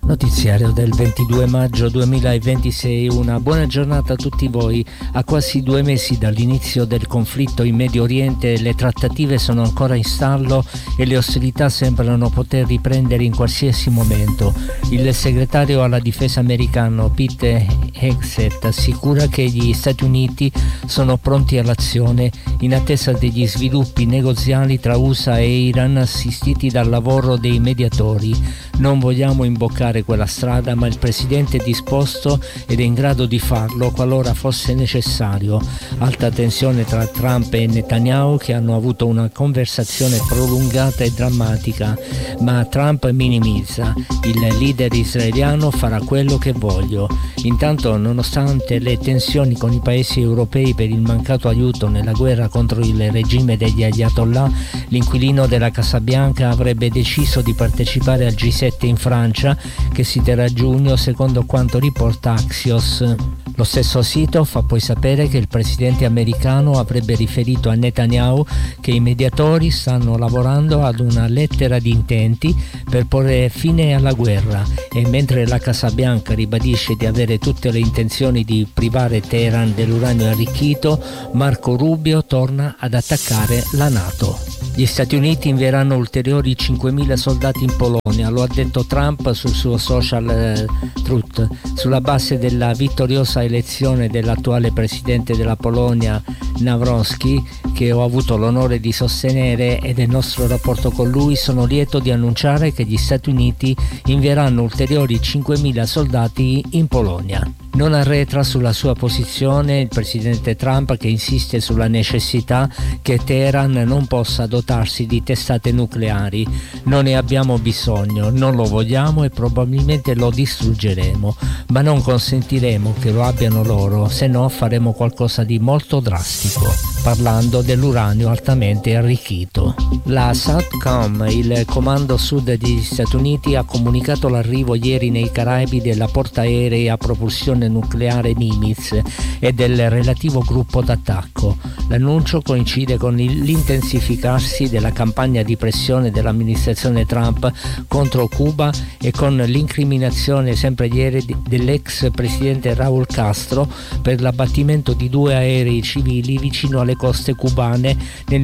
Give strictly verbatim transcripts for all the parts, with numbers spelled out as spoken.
Notiziario del ventidue maggio duemilaventisei, una buona giornata a tutti voi. A quasi due mesi dall'inizio del conflitto in Medio Oriente, le trattative sono ancora in stallo e le ostilità sembrano poter riprendere in qualsiasi momento. Il segretario alla difesa americano Pete Hegseth assicura che gli Stati Uniti sono pronti all'azione in attesa degli sviluppi negoziali tra U S A e Iran assistiti dal lavoro dei mediatori. Non vogliamo imboccare quella strada, ma il presidente è disposto ed è in grado di farlo qualora fosse necessario. Alta tensione tra Trump e Netanyahu, che hanno avuto una conversazione prolungata e drammatica, ma Trump minimizza. Il leader israeliano farà quello che voglio. Intanto, nonostante le tensioni con i paesi europei per il mancato aiuto nella guerra contro il regime degli Ayatollah, l'inquilino della Casa Bianca avrebbe deciso di partecipare al G sette in Francia, che si terrà a giugno, secondo quanto riporta Axios. Lo stesso sito fa poi sapere che il presidente americano avrebbe riferito a Netanyahu che i mediatori stanno lavorando ad una lettera di intenti per porre fine alla guerra, e mentre la Casa Bianca ribadisce di avere tutte le intenzioni di privare Teheran dell'uranio arricchito, Marco Rubio torna ad attaccare la NATO. Gli Stati Uniti invieranno ulteriori cinquemila soldati in Polonia, lo ha detto Trump sul suo social eh, Truth, sulla base della vittoriosa elezione dell'attuale presidente della Polonia Nawrocki, che ho avuto l'onore di sostenere, e del nostro rapporto con lui. Sono lieto di annunciare che gli Stati Uniti invieranno ulteriori cinquemila soldati in Polonia. Non arretra sulla sua posizione il presidente Trump, che insiste sulla necessità che Teheran non possa dotarsi di testate nucleari. Non ne abbiamo bisogno, non lo vogliamo e probabilmente lo distruggeremo, ma non consentiremo che lo abbiano loro, se no faremo qualcosa di molto drastico. Parlando dell'uranio altamente arricchito. La SOUTHCOM, il comando sud degli Stati Uniti, ha comunicato l'arrivo ieri nei Caraibi della portaerei a propulsione nucleare Nimitz e del relativo gruppo d'attacco. L'annuncio coincide con l'intensificarsi della campagna di pressione dell'amministrazione Trump contro Cuba e con l'incriminazione sempre ieri dell'ex presidente Raúl Castro per l'abbattimento di due aerei civili vicino alle coste cubane nel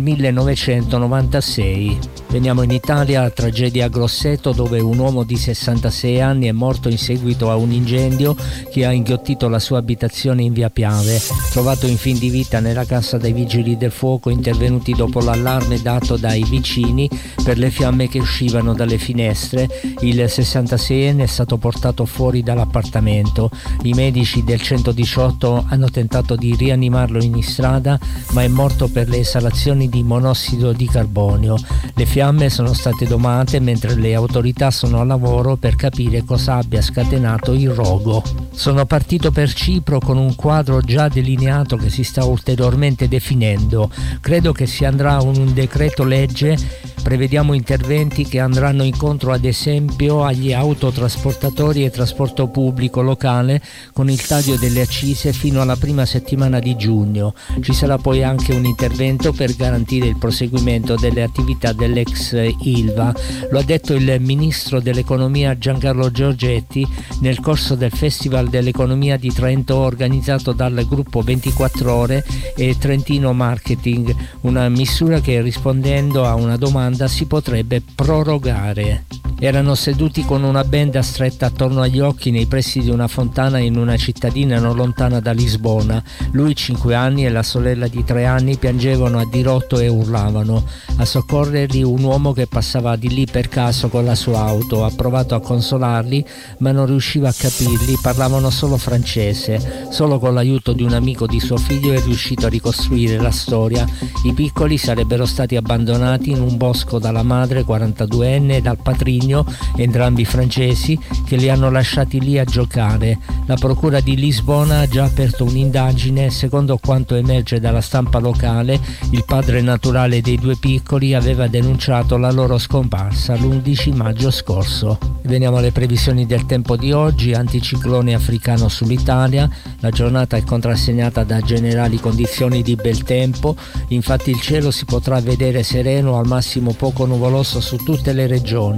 millenovecentonovantasei. Veniamo in Italia, tragedia a Grosseto, dove un uomo di sessantasei anni è morto in seguito a un incendio che ha inghiottito la sua abitazione in via Piave. Trovato in fin di vita nella casa dai vigili del fuoco, intervenuti dopo l'allarme dato dai vicini per le fiamme che uscivano dalle finestre, il sessantaseienne è stato portato fuori dall'appartamento. I medici del centodiciotto hanno tentato di rianimarlo in strada, ma è morto per le esalazioni di monossido di carbonio. Le fiamme sono state domate mentre le autorità sono a lavoro per capire cosa abbia scatenato il rogo. Sono partito per Cipro con un quadro già delineato che si sta ulteriormente definendo. Credo che si andrà a un decreto legge. Prevediamo interventi che andranno incontro ad esempio agli autotrasportatori e trasporto pubblico locale, con il taglio delle accise fino alla prima settimana di giugno. Ci sarà poi anche un intervento per garantire il proseguimento delle attività dell'ex Ilva. Lo ha detto il ministro dell'economia Giancarlo Giorgetti nel corso del Festival dell'Economia di Trento organizzato dal gruppo ventiquattro ore e Trentino Marketing, una misura che, rispondendo a una domanda, si potrebbe prorogare. Erano seduti con una benda stretta attorno agli occhi nei pressi di una fontana in una cittadina non lontana da Lisbona. Lui, cinque anni, e la sorella di tre anni piangevano a dirotto e urlavano. A soccorrerli un uomo che passava di lì per caso con la sua auto. Ha provato a consolarli, ma non riusciva a capirli, parlavano solo francese. Solo con l'aiuto di un amico di suo figlio è riuscito a ricostruire la storia. I piccoli sarebbero stati abbandonati in un bosco dalla madre, quarantaduenne, e dal patrigno, entrambi francesi, che li hanno lasciati lì a giocare. La procura di Lisbona ha già aperto un'indagine. Secondo quanto emerge dalla stampa locale, il padre naturale dei due piccoli aveva denunciato la loro scomparsa l'undici maggio scorso. Veniamo alle previsioni del tempo di oggi. Anticiclone africano sull'Italia. La giornata è contrassegnata da generali condizioni di bel tempo. Infatti il cielo si potrà vedere sereno, al massimo poco nuvoloso su tutte le regioni.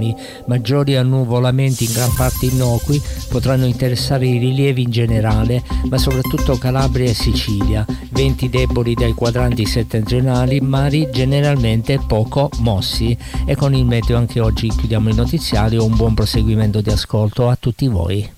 Maggiori annuvolamenti in gran parte innocui potranno interessare i rilievi in generale, ma soprattutto Calabria e Sicilia. Venti deboli dai quadranti settentrionali, mari generalmente poco mossi. E con il meteo anche oggi chiudiamo il notiziario. Un buon proseguimento di ascolto a tutti voi.